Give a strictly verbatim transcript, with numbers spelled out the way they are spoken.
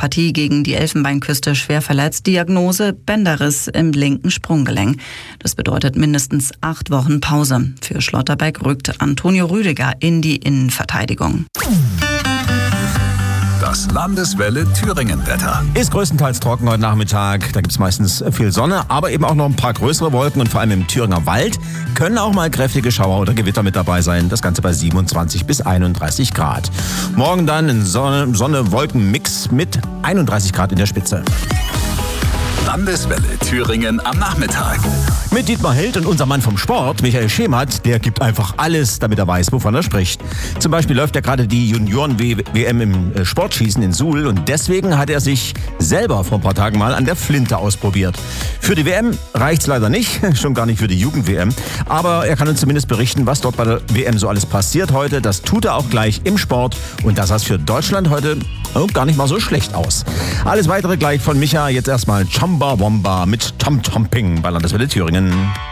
Partie gegen die Elfenbeinküste schwer verletzt. Diagnose: Bänderriss im linken Sprunggelenk. Das bedeutet mindestens acht Wochen Pause. Für Schlotterbeck rückt Antonio Rüdiger in die Innenverteidigung. Das Landeswelle Thüringen-Wetter. Ist größtenteils trocken heute Nachmittag. Da gibt es meistens viel Sonne, aber eben auch noch ein paar größere Wolken. Und vor allem im Thüringer Wald können auch mal kräftige Schauer oder Gewitter mit dabei sein. Das Ganze bei siebenundzwanzig bis einunddreißig Grad. Morgen dann ein Sonne, Sonne-Wolken-Mix mit einunddreißig Grad in der Spitze. Landeswelle Thüringen am Nachmittag. Mit Dietmar Held und unser Mann vom Sport, Michael Schemert, der gibt einfach alles, damit er weiß, wovon er spricht. Zum Beispiel läuft ja gerade die Junioren-W M im Sportschießen in Suhl und deswegen hat er sich selber vor ein paar Tagen mal an der Flinte ausprobiert. Für die W M reicht's leider nicht, schon gar nicht für die Jugend-W M, aber er kann uns zumindest berichten, was dort bei der W M so alles passiert heute. Das tut er auch gleich im Sport und das sah für Deutschland heute oh, gar nicht mal so schlecht aus. Alles weitere gleich von Micha, jetzt erstmal Chamba Wamba mit Tom Tomping bei Landeswelle Thüringen.